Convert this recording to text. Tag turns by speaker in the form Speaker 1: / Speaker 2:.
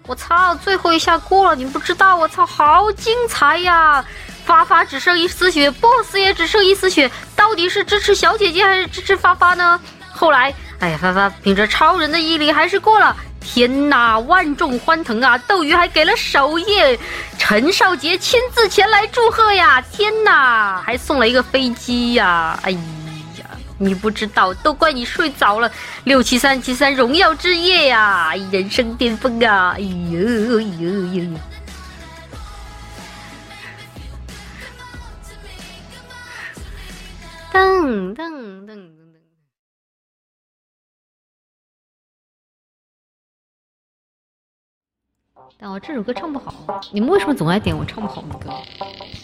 Speaker 1: 我操，最后一下过了，你不知道，我操，好精彩呀！发发只剩一丝血 ，BOSS 也只剩一丝血，到底是支持小姐姐还是支持发发呢？后来，哎呀，发发凭着超人的毅力还是过了。天哪，万众欢腾啊！斗鱼还给了首页，陈少杰亲自前来祝贺呀！天哪，还送了一个飞机呀！哎呀，你不知道，都怪你睡早了。67373荣耀之夜呀，人生巅峰啊！哎呦哎呦哎呦！噔噔噔。但我这首歌唱不好，你们为什么总爱点我唱不好的歌？